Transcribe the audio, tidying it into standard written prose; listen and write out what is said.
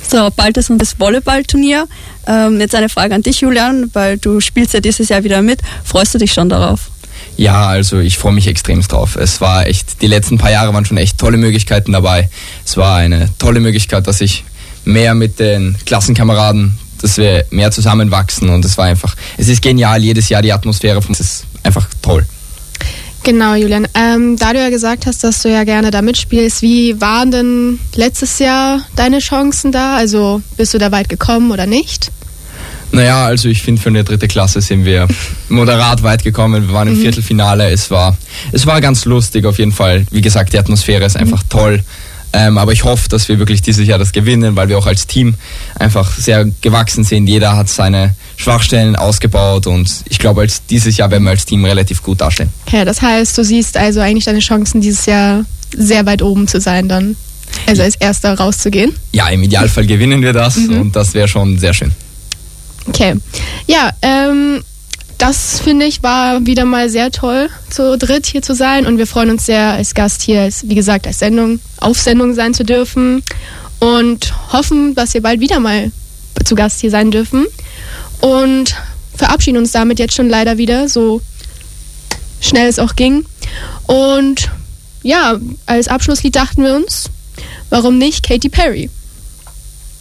So, bald ist das Volleyballturnier. Jetzt eine Frage an dich, Julian, weil du spielst ja dieses Jahr wieder mit. Freust du dich schon darauf? Ja, also ich freue mich extremst drauf. Es war echt, die letzten paar Jahre waren schon echt tolle Möglichkeiten dabei. Es war eine tolle Möglichkeit, dass ich mehr mit den Klassenkameraden, dass wir mehr zusammenwachsen und es ist genial, jedes Jahr die Atmosphäre, es ist einfach toll. Genau, Julian. Da du ja gesagt hast, dass du ja gerne da mitspielst, wie waren denn letztes Jahr deine Chancen da? Also bist du da weit gekommen oder nicht? Naja, also ich finde, für eine 3. Klasse sind wir moderat weit gekommen. Wir waren im Viertelfinale. Es war ganz lustig auf jeden Fall. Wie gesagt, die Atmosphäre ist einfach toll. Aber ich hoffe, dass wir wirklich dieses Jahr das gewinnen, weil wir auch als Team einfach sehr gewachsen sind. Jeder hat seine Schwachstellen ausgebaut und ich glaube, dieses Jahr werden wir als Team relativ gut dastehen. Okay, das heißt, du siehst also eigentlich deine Chancen, dieses Jahr sehr weit oben zu sein dann. Also als Erster rauszugehen. Ja, im Idealfall gewinnen wir das und das wäre schon sehr schön. Okay. Ja, das finde ich war wieder mal sehr toll, zu dritt hier zu sein und wir freuen uns sehr, als Gast hier, wie gesagt, auf Sendung sein zu dürfen und hoffen, dass wir bald wieder mal zu Gast hier sein dürfen und verabschieden uns damit jetzt schon leider wieder, so schnell es auch ging. Und ja, als Abschlusslied dachten wir uns, warum nicht Katy Perry?